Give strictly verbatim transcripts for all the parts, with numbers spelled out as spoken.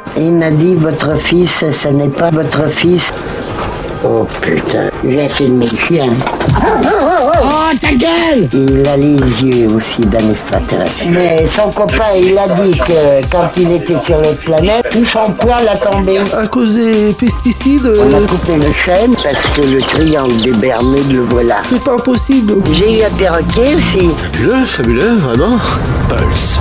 Il m'a dit, votre fils, ce n'est pas votre fils. Oh putain, j'ai filmé le chien. Oh ta gueule! Il a les yeux aussi d'un extraterrestre. Mais son copain, il a dit que quand il était sur l'autre planète, tout son poil a tombé. À cause des pesticides euh... On a coupé le chêne parce que le triangle des Bermudes, le voilà. C'est pas possible. J'ai eu un perroquet aussi. Fabuleux, fabuleux, vraiment. Pulse.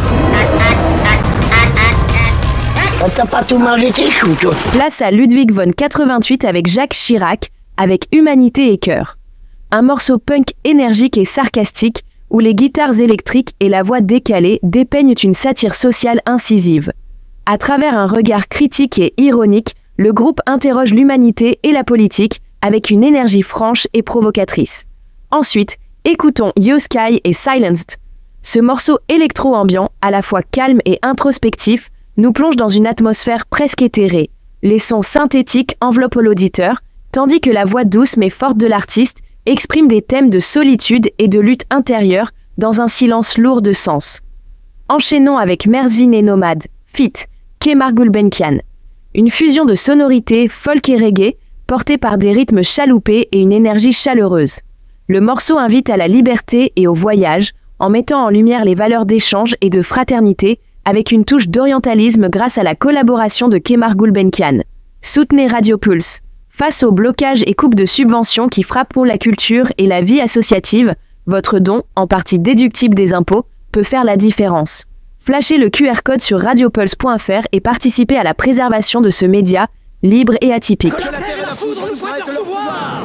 T'as pas tout mangé tes choux, toi. Place à Ludwig von quatre-vingt-huit avec Jacques Chirac, avec Humanité et Cœur. Un morceau punk énergique et sarcastique, où les guitares électriques et la voix décalée dépeignent une satire sociale incisive. À travers un regard critique et ironique, le groupe interroge l'humanité et la politique avec une énergie franche et provocatrice. Ensuite, écoutons Yo Sky et Silenced. Ce morceau électro-ambiant, à la fois calme et introspectif, nous plonge dans une atmosphère presque éthérée. Les sons synthétiques enveloppent l'auditeur, tandis que la voix douce mais forte de l'artiste exprime des thèmes de solitude et de lutte intérieure dans un silence lourd de sens. Enchaînons avec Merzine et Nomade, feat. Kemar Gulbenkian. Une fusion de sonorités folk et reggae, portée par des rythmes chaloupés et une énergie chaleureuse. Le morceau invite à la liberté et au voyage, en mettant en lumière les valeurs d'échange et de fraternité, avec une touche d'orientalisme grâce à la collaboration de Kemar Gulbenkian. Soutenez Radio Pulse. Face aux blocages et coupes de subventions qui frapperont la culture et la vie associative, votre don, en partie déductible des impôts, peut faire la différence. Flashez le Q R code sur radiopulse point f r et participez à la préservation de ce média libre et atypique. Que la terre et la foudre nous prêtent leur pouvoir.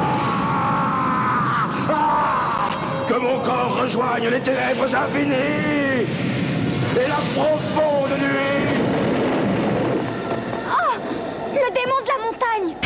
Que mon corps rejoigne les ténèbres infinies et la profonde nuit. Oh, le démon de la montagne.